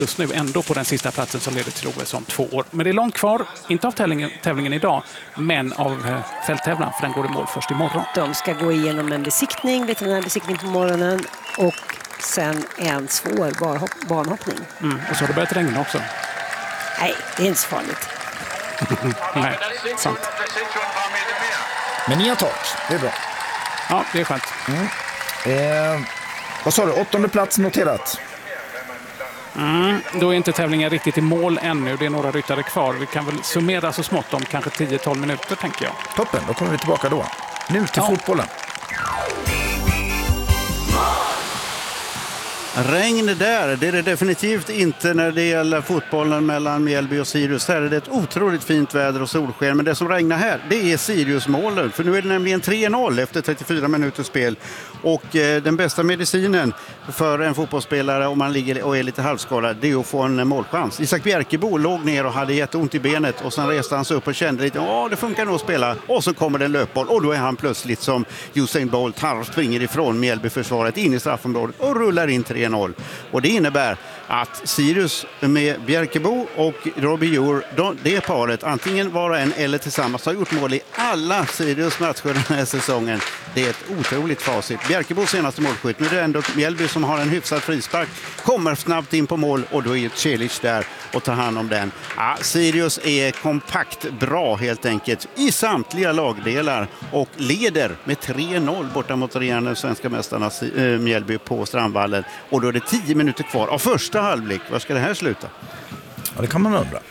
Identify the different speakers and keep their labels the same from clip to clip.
Speaker 1: just nu ändå på den sista platsen som leder till OS om 2 år. Men det är långt kvar, inte av tävlingen idag, men av fälttävlan, för den går i mål först imorgon.
Speaker 2: De ska gå igenom en besiktning, veterinärbesiktning på morgonen och sen en svår barnhoppning.
Speaker 1: Och så har det börjat regna också.
Speaker 2: Nej, det är inte så farligt.
Speaker 1: Nej, sant.
Speaker 3: Men ni har tagit, det är bra.
Speaker 1: Ja, det är skönt.
Speaker 3: Vad sa du, 8:e plats noterat?
Speaker 1: Då är inte tävlingen riktigt i mål ännu. Det är några ryttare kvar. Vi kan väl summera så smått om kanske 10-12 minuter, tänker jag.
Speaker 3: Toppen, då kommer vi tillbaka då. Nu till fotbollen.
Speaker 4: Regn där, det är det definitivt inte när det gäller fotbollen mellan Mjällby och Sirius. Här är det ett otroligt fint väder och solsken, men det som regnar här, det är Sirius-målen. För nu är det nämligen 3-0 efter 34 minuters spel. Och den bästa medicinen för en fotbollsspelare om man ligger och är lite halvskadad, det är att få en målchans. Isak Bjerkebo låg ner och hade jätteont i benet och sen reste han sig upp och kände lite, det funkar nog att spela. Och så kommer det en löpboll och då är han plötsligt som Usain Bolt, han springer ifrån Mjällby-försvaret in i straffområdet och rullar in 3-0. Och det innebär att Sirius med Bjerkebo och Robbie Jour, det paret, antingen var en eller tillsammans, har gjort mål i alla Sirius matcher den här säsongen. Det är ett otroligt facit. Bjerkebos senaste målskytt, nu är det ändå Mjällby som har en hyfsad frispark, kommer snabbt in på mål och då är Celic där och tar hand om den. Ja, Sirius är kompakt bra helt enkelt i samtliga lagdelar och leder med 3-0 borta mot regerande svenska mästarna Mjällby på Strandvallen. Och då är det 10 minuter kvar av första halvlek. Var ska det här sluta?
Speaker 3: Ja, det kan man undra.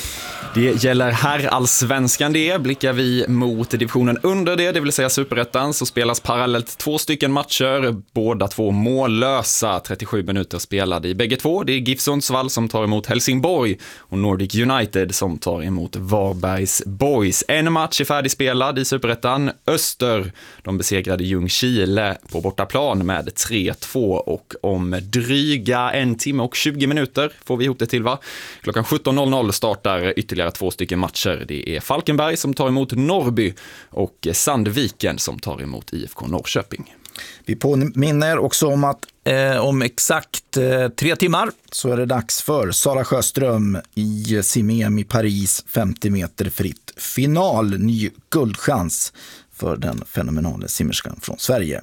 Speaker 5: Det gäller herrallsvenskan det. Blickar vi mot divisionen under det vill säga Superettan, så spelas parallellt 2 stycken matcher, båda 2 mållösa, 37 minuter spelade i bägge två. Det är GIF Sundsvall som tar emot Helsingborg och Nordic United som tar emot Varbergs Boys. En match är färdigspelad i Superettan. Öster, de besegrade Ljungskile på bortaplan med 3-2 och om dryga 1 timme och 20 minuter får vi ihop det till, va? Klockan 17.00 startar ytterligare 2 stycken matcher. Det är Falkenberg som tar emot Norrby och Sandviken som tar emot IFK Norrköping.
Speaker 3: Vi påminner också om att om exakt 3 timmar så är det dags för Sara Sjöström i sim-EM i Paris, 50 meter fritt. Final, ny guldchans för den fenomenala simmerskan från Sverige.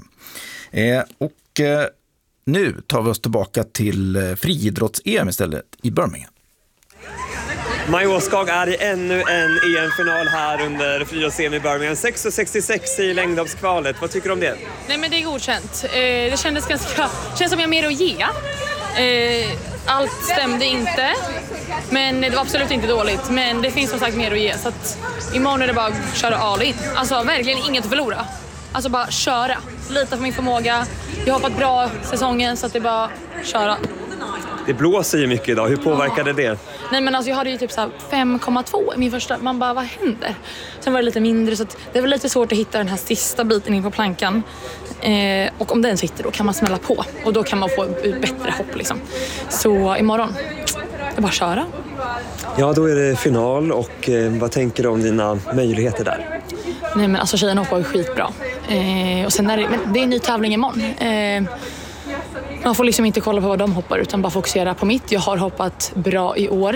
Speaker 3: Nu tar vi oss tillbaka till friidrotts-EM istället i Birmingham.
Speaker 6: Maja Åskog är i ännu en EM-final här under friidrotts-EM i Birmingham. 6,66 i längdhoppskvalet. Vad tycker du om det?
Speaker 7: Nej, men det är godkänt. Det kändes som jag har mer att ge. Allt stämde inte, men det var absolut inte dåligt. Men det finns som sagt mer att ge, så att imorgon är det bara att köra all in. Alltså verkligen inget att förlora. Alltså bara köra. Lita på min förmåga. Jag har hoppat bra säsongen, så att det är bara att köra.
Speaker 6: Det blåser ju mycket idag. Hur påverkade det?
Speaker 7: Nej, men alltså jag hade ju typ 5,2 i min första. Man bara, vad händer? Sen var det lite mindre, så att det var lite svårt att hitta den här sista biten in på plankan. Och om den sitter, då kan man smälla på. Och då kan man få ett bättre hopp liksom. Så imorgon, det är bara att köra.
Speaker 6: Ja, då är det final. Och vad tänker du om dina möjligheter där?
Speaker 7: Nej, men alltså tjejerna hoppar ju skitbra. Och sen det är en ny tävling imorgon. Man får liksom inte kolla på vad de hoppar utan bara fokusera på mitt. Jag har hoppat bra i år,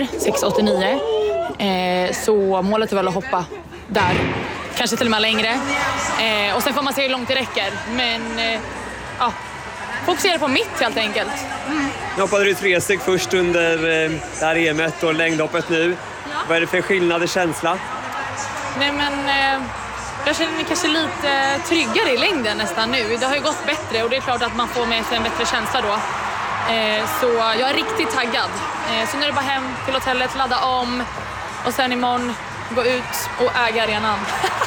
Speaker 7: 6,89. Så målet är väl att hoppa där. Kanske till och med längre. Och sen får man se hur långt det räcker. Men fokusera på mitt helt enkelt.
Speaker 6: Nu hoppade du 3 steg först under det här EM:et och längdhoppet nu. Ja. Vad är det för skillnad i känsla?
Speaker 7: Nej, men jag känner mig kanske lite tryggare i längden nästan nu. Det har ju gått bättre och det är klart att man får med sig en bättre känsla då. Så jag är riktigt taggad. Så nu är det bara hem till hotellet, ladda om och sen imorgon gå ut och äga arenan.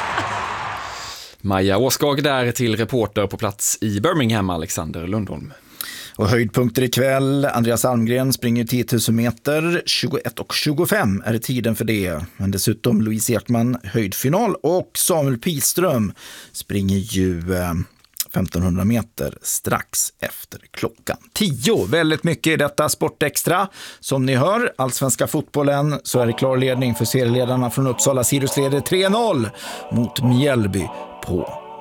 Speaker 5: Maja Åskog där till reporter på plats i Birmingham, Alexander Lundholm.
Speaker 3: Och höjdpunkter ikväll. Andreas Almgren springer 10 000 meter. 21:25 är det tiden för det. Men dessutom Louise Ekman höjdfinal. Och Samuel Pilström springer ju 1500 meter strax efter klockan 10. Väldigt mycket i detta Sportextra. Som ni hör, allsvenska fotbollen, så är det klar ledning för serieledarna från Uppsala. Sirius leder 3-0 mot Mjällby på